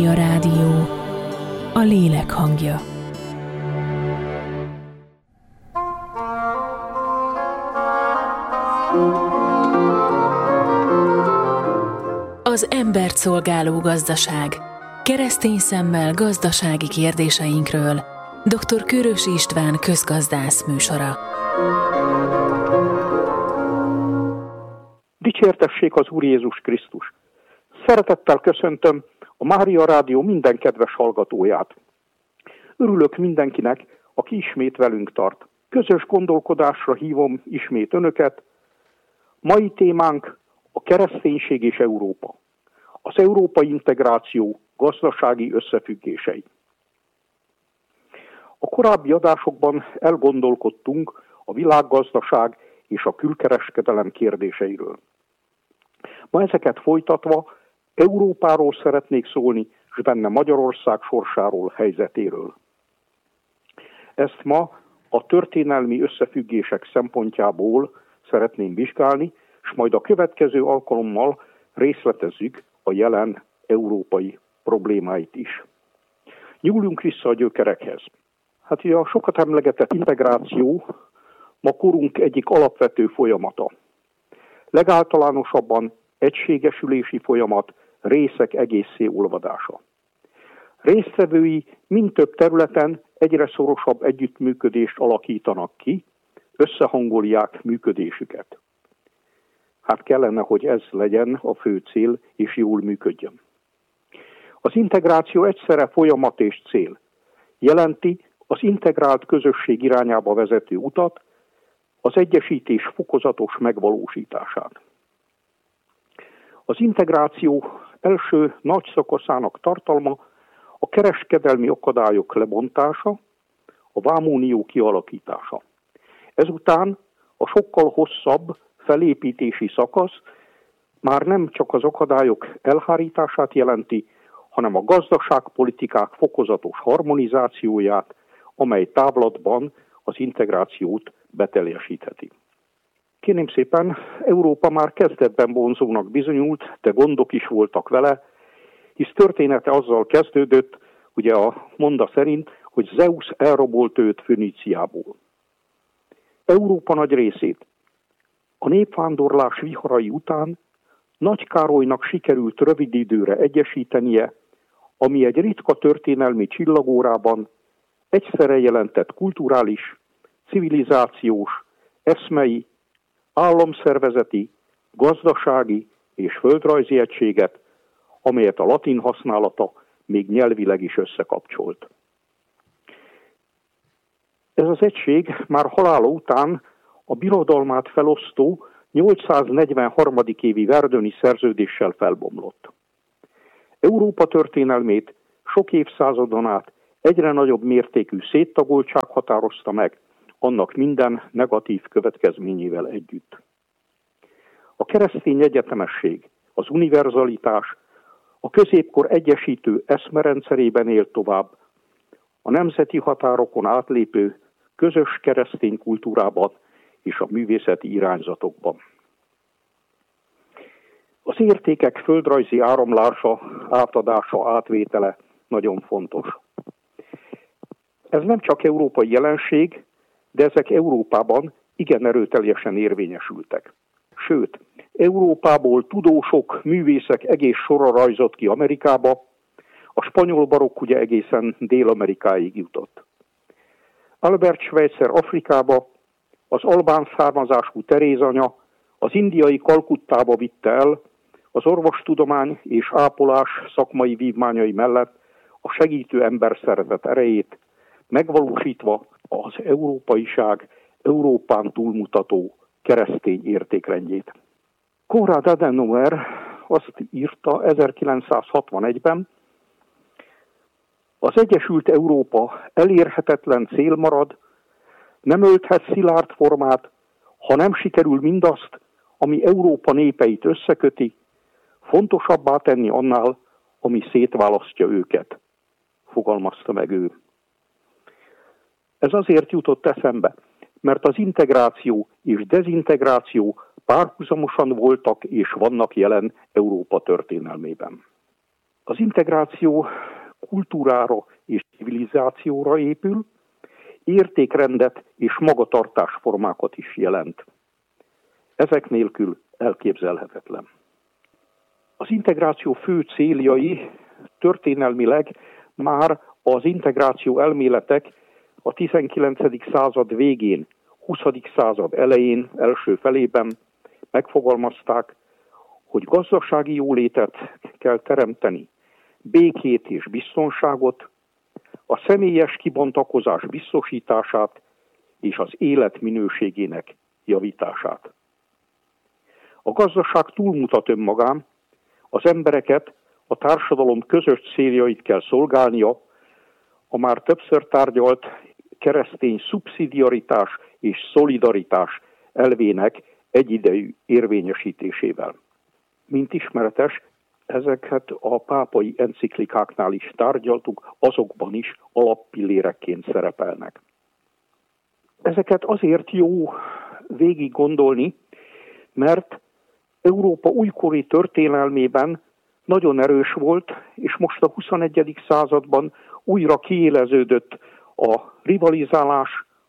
A rádió, a lélek hangja. Az embert szolgáló gazdaság. Keresztény szemmel gazdasági kérdéseinkről. Dr. Kőrösi István közgazdász műsora. Dicsértessék az Úr Jézus Krisztus! Szeretettel köszöntöm a Mária Rádió minden kedves hallgatóját. Örülök mindenkinek, aki ismét velünk tart. Közös gondolkodásra hívom ismét önöket. Mai témánk a kereszténység és Európa. Az európai integráció gazdasági összefüggései. A korábbi adásokban elgondolkodtunk a világgazdaság és a külkereskedelem kérdéseiről. Ma ezeket folytatva Európáról szeretnék szólni, és benne Magyarország sorsáról, helyzetéről. Ezt ma a történelmi összefüggések szempontjából szeretném vizsgálni, és majd a következő alkalommal részletezzük a jelen európai problémáit is. Nyúljunk vissza a gyökerekhez. Hát ugye a sokat emlegetett integráció ma korunk egyik alapvető folyamata. Legáltalánosabban egységesülési folyamat, részek egészé olvadása. Résztvevői mind több területen egyre szorosabb együttműködést alakítanak ki, összehangolják működésüket. Hát kellene, hogy ez legyen a fő cél, és jól működjön. Az integráció egyszerre folyamat és cél. Jelenti az integrált közösség irányába vezető utat, az egyesítés fokozatos megvalósítását. Az integráció első nagy szakaszának tartalma a kereskedelmi akadályok lebontása, a vámunió kialakítása. Ezután a sokkal hosszabb felépítési szakasz már nem csak az akadályok elhárítását jelenti, hanem a gazdaságpolitikák fokozatos harmonizációját, amely távlatban az integrációt beteljesítheti. Kérném szépen, Európa már kezdetben vonzónak bizonyult, de gondok is voltak vele, hisz története azzal kezdődött, ugye a monda szerint, hogy Zeus elrabolt őt Föníciából. Európa nagy részét a népvándorlás viharai után Nagy Károlynak sikerült rövid időre egyesítenie, ami egy ritka történelmi csillagórában egyszerre jelentett kulturális, civilizációs, eszmei, államszervezeti, gazdasági és földrajzi egységet, amelyet a latin használata még nyelvileg is összekapcsolt. Ez az egység már halála után a birodalmát felosztó 843. évi verdöni szerződéssel felbomlott. Európa történelmét sok évszázadon át egyre nagyobb mértékű széttagoltság határozta meg, annak minden negatív következményével együtt. A keresztény egyetemesség, az univerzalitás a középkor egyesítő eszmerendszerében élt tovább, a nemzeti határokon átlépő közös keresztény kultúrában és a művészeti irányzatokban. Az értékek földrajzi áramlása, átadása, átvétele nagyon fontos. Ez nem csak európai jelenség, de ezek Európában igen erőteljesen érvényesültek. Sőt, Európából tudósok, művészek egész sora rajzott ki Amerikába, a spanyol barokk ugye egészen Dél-Amerikáig jutott. Albert Schweitzer Afrikába, az albán származású Teréz anya az indiai Kalkuttába vitte el az orvostudomány és ápolás szakmai vívmányai mellett a segítő emberszervezet erejét, megvalósítva az európaiság Európán túlmutató keresztény értékrendjét. Konrad Adenauer azt írta 1961-ben, az Egyesült Európa elérhetetlen cél marad, nem ölthet szilárd formát, ha nem sikerül mindazt, ami Európa népeit összeköti, fontosabbá tenni annál, ami szétválasztja őket, fogalmazta meg ő. Ez azért jutott eszembe, mert az integráció és dezintegráció párhuzamosan voltak és vannak jelen Európa történelmében. Az integráció kultúrára és civilizációra épül, értékrendet és magatartásformákat is jelent. Ezek nélkül elképzelhetetlen. Az integráció fő céljai történelmileg már az integráció elméletek a 19. század végén, 20. század elején, első felében megfogalmazták, hogy gazdasági jólétet kell teremteni, békét és biztonságot, a személyes kibontakozás biztosítását és az élet minőségének javítását. A gazdaság túlmutat önmagán, az embereket, a társadalom közös céljait kell szolgálnia, a már többször tárgyalt keresztény szubszidiaritás és szolidaritás elvének egyidejű érvényesítésével. Mint ismeretes, ezeket a pápai enciklikáknál is tárgyaltuk, azokban is alappillérekként szerepelnek. Ezeket azért jó végig gondolni, mert Európa újkori történelmében nagyon erős volt, és most a 21. században újra kiéleződött a rivalizálás,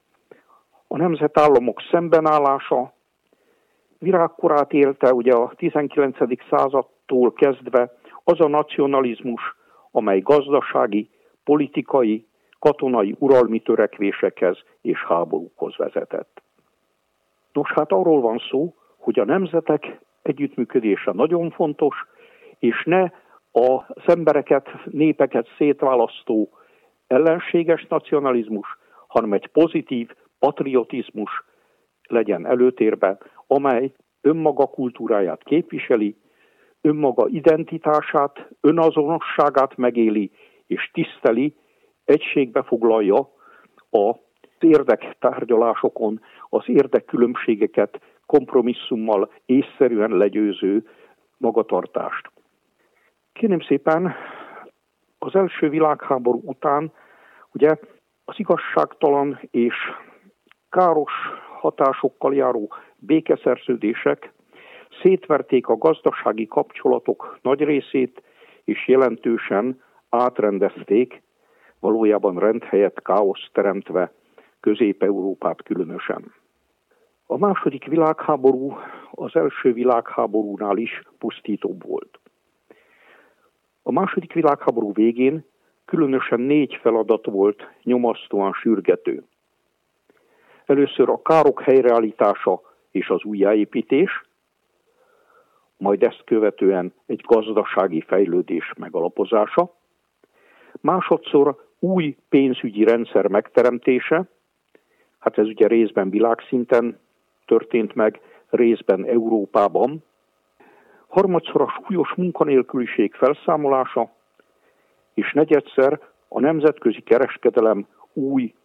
a nemzetállamok szembenállása. Virágkorát élte ugye a 19. századtól kezdve az a nacionalizmus, amely gazdasági, politikai, katonai uralmi törekvésekhez és háborúkhoz vezetett. Nos, hát arról van szó, hogy a nemzetek együttműködése nagyon fontos, és ne az embereket, népeket szétválasztó ellenséges nacionalizmus, hanem egy pozitív patriotizmus legyen előtérben, amely önmaga kultúráját képviseli, önmaga identitását, önazonosságát megéli és tiszteli, egységbe foglalja az érdektárgyalásokon, az érdekkülönbségeket kompromisszummal észszerűen legyőző magatartást. Kérem szépen, az első világháború után ugye az igazságtalan és káros hatásokkal járó békeszerződések szétverték a gazdasági kapcsolatok nagy részét, és jelentősen átrendezték, valójában rend helyett káoszt teremtve Közép-Európát különösen. A második világháború az első világháborúnál is pusztítóbb volt. A második világháború végén különösen 4 feladat volt nyomasztóan sürgető. Először a károk helyreállítása és az újjáépítés, majd ezt követően egy gazdasági fejlődés megalapozása, másodszor új pénzügyi rendszer megteremtése, hát ez ugye részben világszinten történt meg, részben Európában, harmadszor a súlyos munkanélküliség felszámolása, és negyedszer a nemzetközi kereskedelem új